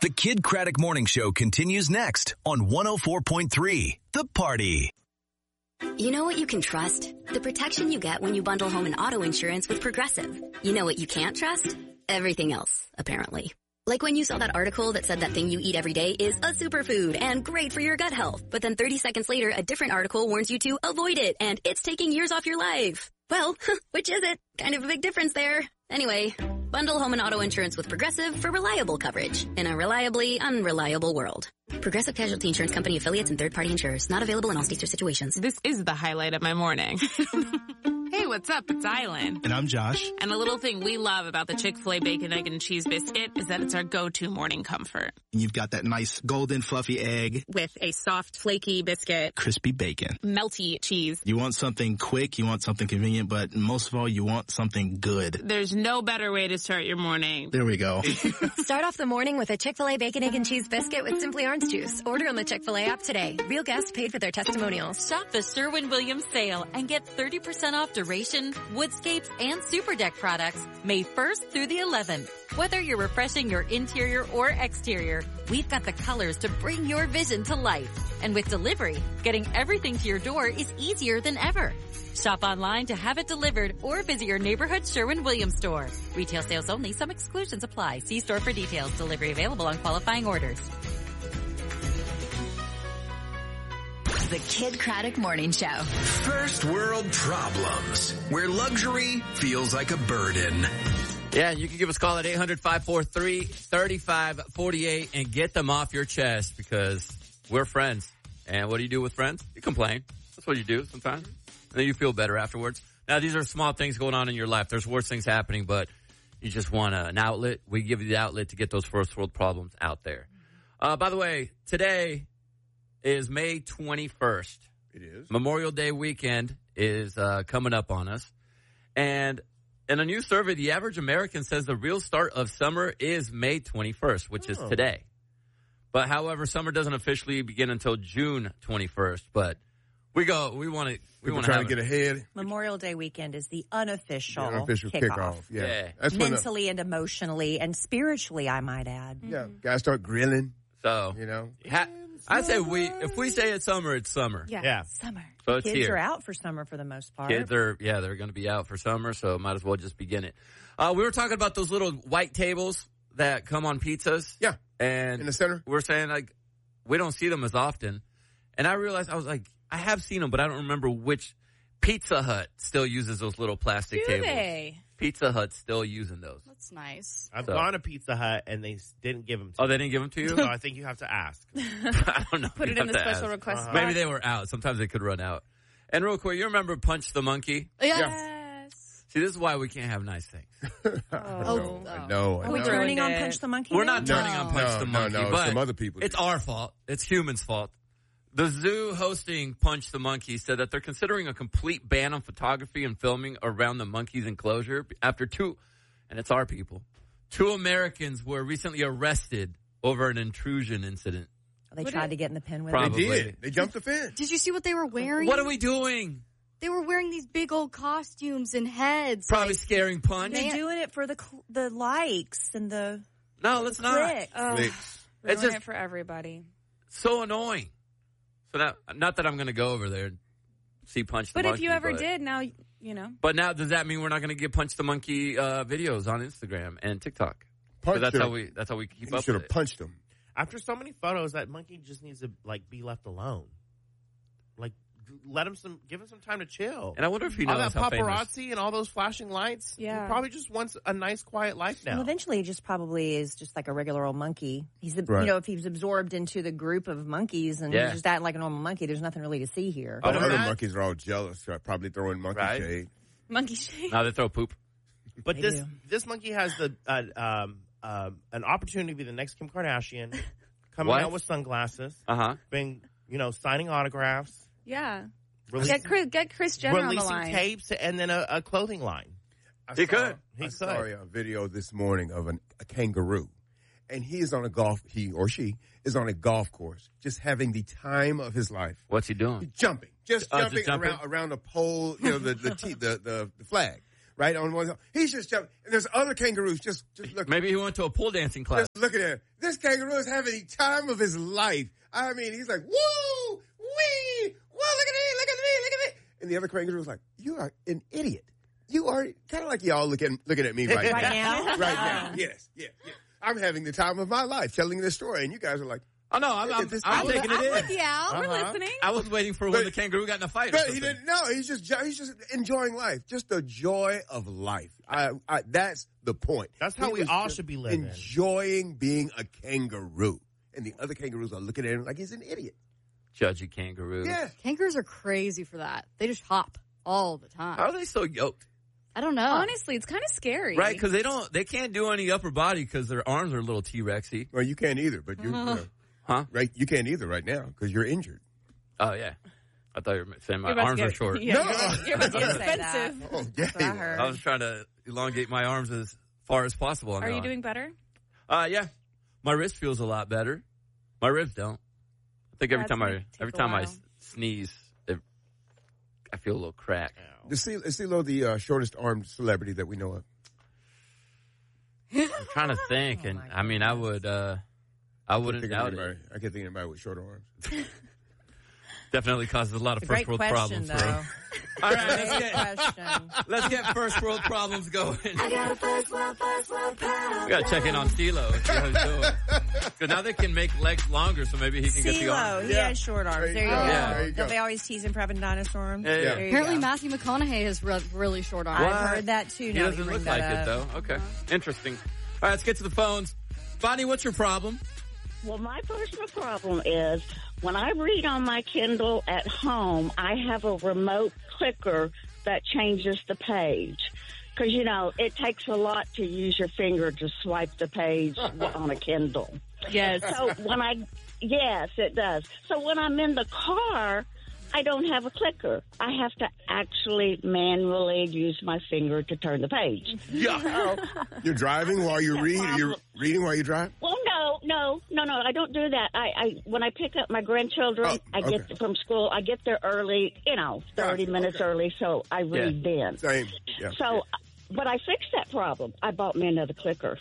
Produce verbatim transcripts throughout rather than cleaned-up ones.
The Kid Craddock Morning Show continues next on one oh four point three The Party. You know what you can trust? The protection you get when you bundle home and auto insurance with Progressive. You know what you can't trust? Everything else, apparently. Like when you saw that article that said that thing you eat every day is a superfood and great for your gut health. But then thirty seconds later, a different article warns you to avoid it and it's taking years off your life. Well, which is it? Kind of a big difference there. Anyway, bundle home and auto insurance with Progressive for reliable coverage in a reliably unreliable world. Progressive Casualty Insurance Company affiliates and third-party insurers. Not available in all states or situations. This is the highlight of my morning. Hey, what's up? It's Island. And I'm Josh. And a little thing we love about the Chick-fil-A Bacon, Egg, and Cheese Biscuit is that it's our go-to morning comfort. And you've got that nice golden fluffy egg. With a soft, flaky biscuit. Crispy bacon. Melty cheese. You want something quick, you want something convenient, but most of all, you want something good. There's no better way to start your morning. There we go. Start off the morning with a Chick-fil-A Bacon, Egg, and Cheese Biscuit with Simply Orange Juice. Order on the Chick-fil-A app today. Real guests paid for their testimonials. Shop the Sherwin-Williams sale and get thirty percent off Duration, Woodscapes, and Super Deck products May first through the eleventh. Whether you're refreshing your interior or exterior, we've got the colors to bring your vision to life. And with delivery, getting everything to your door is easier than ever. Shop online to have it delivered or visit your neighborhood Sherwin-Williams store. Retail sales only. Some exclusions apply. See store for details. Delivery available on qualifying orders. The Kid Craddock Morning Show. First world problems, where luxury feels like a burden. Yeah, you can give us a call at eight hundred, five four three, three five four eight and get them off your chest because we're friends. And what do you do with friends? You complain. That's what you do sometimes. And then you feel better afterwards. Now, these are small things going on in your life. There's worse things happening, but you just want an outlet. We give you the outlet to get those first world problems out there. Uh, by the way, today is May twenty-first. It is. Memorial Day weekend is uh, coming up on us. And in a new survey, the average American says the real start of summer is May twenty-first, which oh. is today. But however, summer doesn't officially begin until June twenty-first. But we go, we want to, we want to try to get ahead. Memorial Day weekend is the unofficial, the unofficial kickoff. kickoff. Yeah. yeah. That's mentally the, and emotionally and spiritually, I might add. Yeah. Mm-hmm. Guys start grilling. So, you know, ha- I say we, if we say it's summer, it's summer. Yeah. yeah. Summer. So it's Kids here. are out for summer for the most part. Kids are, yeah, they're going to be out for summer, so might as well just begin it. Uh, we were talking about those little white tables that come on pizzas. Yeah. And in the center. We're saying, like, we don't see them as often. And I realized, I was like, I have seen them, but I don't remember which. Pizza Hut still uses those little plastic Do tables. they? Pizza Hut's still using those. That's nice. I've So. gone to Pizza Hut and they s- didn't give them to Oh, me. they didn't give them to you? So I think you have to ask. I don't know. Put You it in have the to special ask. request Uh-huh. box. Maybe they were out. Sometimes they could run out. And real quick, you remember Punch the Monkey? Yes. See, this is why we can't have nice things. I know, I know. I Are we know. turning on it. Punch the Monkey? We're now? not turning No. on Punch No, the no, Monkey, no, but some other people it's do. our fault. It's humans' fault. The zoo hosting Punch the Monkey said that they're considering a complete ban on photography and filming around the monkey's enclosure after two, and it's our people, two Americans were recently arrested over an intrusion incident. They What tried it- to get in the pen with Probably. it. They did. They jumped the fence. Did you see what they were wearing? What are we doing? They were wearing these big old costumes and heads. Probably like, scaring Punch. They're doing it for the cl- the likes and the No, let's not. clicks. oh, Flicks. It's Ruin just it for everybody. so annoying. So now, not that I'm going to go over there and see Punch the But Monkey. if you ever but, did, now, you know. But now, does that mean we're not going to get Punch the Monkey uh, videos on Instagram and TikTok? 'Cause Punch that's them. how we. That's how we keep You up should with have it. punched them. After so many photos, that monkey just needs to like be left alone. Like, let him some, give him some time to chill. And I wonder if he all knows that how famous. paparazzi and all those flashing lights. Yeah. He probably just wants a nice, quiet life now. Well, eventually, he just probably is just like a regular old monkey. He's, a, Right. you know, if he's absorbed into the group of monkeys and Yeah. he's just acting like a normal monkey, there's nothing really to see here. All But the other that- monkeys are all jealous. Right? Probably throwing monkey Right. shade. Monkey shade. Now they throw poop. But They this do. this monkey has the uh, um, um, an opportunity to be the next Kim Kardashian, coming What? out with sunglasses, Uh huh. being you know signing autographs, Yeah. release, Get Chris, get Chris Jenner on the releasing line. tapes, and then a, a clothing line. I He saw, could. He I could. saw a video this morning of an, a kangaroo. And he is on a golf, he or she is on a golf course, just having the time of his life. What's he doing? Jumping. Just Oh, jumping, just jumping? around around the pole, you know, the the, t- the the the flag. right on one. He's just jumping. And there's other kangaroos just, just looking. Maybe he went to a pole dancing class. Just looking at him. This kangaroo is having the time of his life. I mean, he's like, woo, wee, whoa, look at me, look at me, look at me. And the other kangaroo is like, you are an idiot. You are kind of like y'all looking looking at me right, right now. now. Right now. Yes, yes, yes. I'm having the time of my life telling this story, and you guys are like, oh, no, I'm, I'm, I'm taking it in. With you, Al. Uh-huh. We're listening. I was waiting for but, when the kangaroo got in a fight. But he didn't. No, he's just he's just enjoying life, just the joy of life. I, I that's the point. That's how he we all should be living. Enjoying being a kangaroo, and the other kangaroos are looking at him like he's an idiot. Judgy kangaroo. Yeah, kangaroos are crazy for that. They just hop all the time. How are they so yoked? I don't know. Honestly, it's kind of scary. Right, because they don't, they can't do any upper body because their arms are a little T-Rexy. Well, you can't either, but you, Uh-huh. you know, huh? Right, you can't either right now because you're injured. Oh yeah, I thought you were saying my You're about arms to are get- short. Yeah, No. you're, you're about to get Say that. expensive. Oh, yeah, That's what I heard. I was trying to elongate my arms as far as possible. on Are that you one. doing better? Uh, yeah, my wrist feels a lot better. My ribs don't. I think every That's time I gonna take every a time I while. s- sneeze, it, I feel a little crack. Is C- is CeeLo the uh, shortest armed celebrity that we know of? I'm trying to think, and I mean, I would, uh, I wouldn't Think of doubt it. anybody- I can't think of anybody with shorter arms. Definitely causes a lot of It's a first great world question, problems. though. For him. All right, let's Great get question. let's get first world problems going. I got a first world, first world problem. We gotta check in on CeeLo. See how he's doing. Because now they can make legs longer, so maybe he can get the CeeLo, arm. he Yeah. has short arms. There you There you go. go. Yeah. There you Don't go. they always tease him for having dinosaur arms? Yeah, yeah. There you Apparently, go. Matthew McConaughey has re- really short arms. I've heard that too. He now that doesn't you bring look that like it, up. though. Okay. Interesting. All right, let's get to the phones. Bonnie, what's your problem? Well, my personal problem is when I read on my Kindle at home, I have a remote clicker that changes the page. Because, you know, it takes a lot to use your finger to swipe the page on a Kindle. Yes. So when I, yes, it does. So when I'm in the car, I don't have a clicker. I have to actually manually use my finger to turn the page. Yeah. So, You're driving while you read? Or you're reading while you drive? well, no, no, no, no. I don't do that. I, I when I pick up my grandchildren, Oh, I get okay. from school. I get there early, you know, thirty Gotcha, minutes okay. early, so I read then. Same. Yeah. So, but I fixed that problem. I bought me another clicker.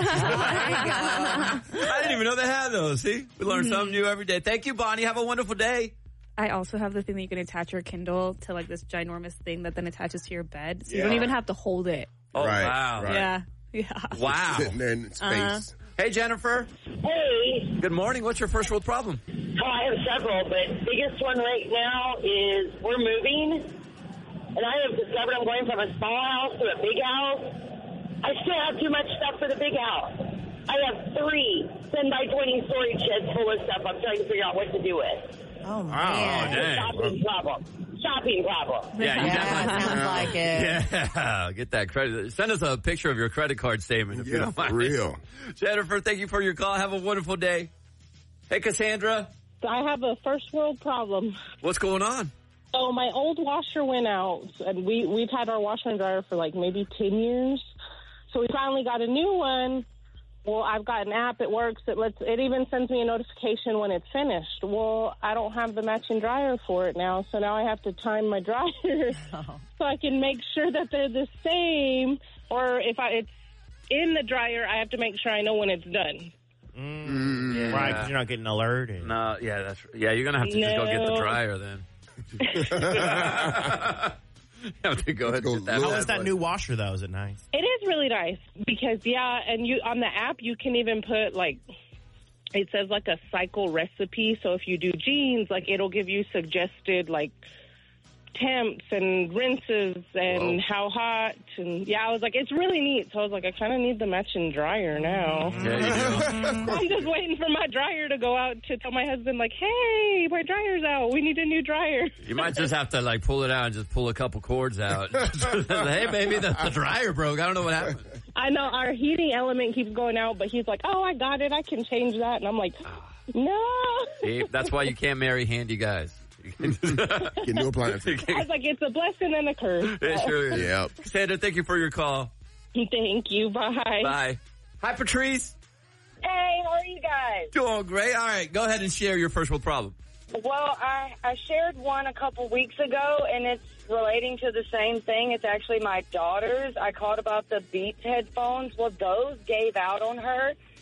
I didn't even know they had those. See? We learn something new every day. Thank you, Bonnie. Have a wonderful day. I also have the thing that you can attach your Kindle to like this ginormous thing that then attaches to your bed. So you Yeah. don't even have to hold it. Oh, Right, wow. right. Yeah. Yeah. Wow. Sitting there in space. Uh-huh. Hey, Jennifer. Hey, Good morning. What's your first world problem? oh, I have several, but biggest one right now is we're moving, and I have discovered I'm going from a small house to a big house. I still have too much stuff for the big house. I have three ten by twenty storage sheds full of stuff I'm trying to figure out what to do with. Oh, Oh, man. dang. Shopping problem. Shopping problem. Yeah, you Yeah, definitely. sounds like it. Yeah, get that credit. Send us a picture of your credit card statement if you Yeah, don't mind. for real. Jennifer, thank you for your call. Have a wonderful day. Hey, Cassandra, I have a first world problem. what's going on? So my old washer went out, and we, we've had our washer and dryer for like maybe ten years. So we finally got a new one. Well, I've got an app. It works. It lets. It even sends me a notification when it's finished. Well, I don't have the matching dryer for it now, so now I have to time my dryers so I can make sure that they're the same. Or if I, it's in the dryer, I have to make sure I know when it's done. Mm, Yeah. Right, because you're not getting alerted. No, yeah, that's yeah. You're gonna have to just go get the No. dryer then. You have to go ahead and get that. How is that new washer, though? Is it nice? It is really nice because, yeah, and you on the app, you can even put, like, it says, like, a cycle recipe. So if you do jeans, like, it'll give you suggested, like, temps and rinses and Whoa. how hot. And, yeah, I was like, it's really neat. So I was like, I kind of need the matching dryer now. Yeah, you do. I'm just waiting for my dryer to go out to tell my husband, like, hey, my dryer's out. We need a new dryer. You might just have to like pull it out and just pull a couple cords out. Hey, baby, the, the dryer broke. I don't know what happened. I know our heating element keeps going out, but he's like, oh, I got it. I can change that. And I'm like, no. See, that's why you can't marry handy guys. Get new appliances. I was like, it's a blessing and a curse. It sure is. Yep. Sandra, thank you for your call. Thank you. Bye. Bye. Hi, Patrice. Hey, how are you guys? Doing great. All right, go ahead and share your first world problem. Well, I, I shared one a couple weeks ago, and it's relating to the same thing. It's actually my daughter's. I called about the Beats headphones. Well, those gave out on her,